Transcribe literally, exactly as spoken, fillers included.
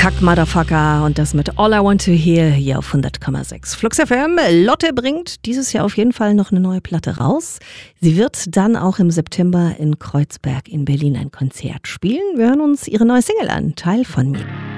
Kack Motherfucker und das mit All I Want to Hear hier auf hundert Komma sechs. Flux F M. Lotte bringt dieses Jahr auf jeden Fall noch eine neue Platte raus. Sie wird dann auch im September in Kreuzberg in Berlin ein Konzert spielen. Wir hören uns ihre neue Single an, Teil von mir.